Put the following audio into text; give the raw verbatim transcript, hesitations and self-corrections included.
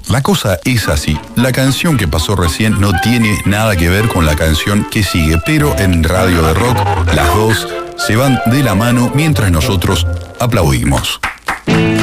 La cosa es así. La canción que pasó recién no tiene nada que ver con la canción que sigue, pero en Radio de Rock las dos se van de la mano mientras nosotros aplaudimos.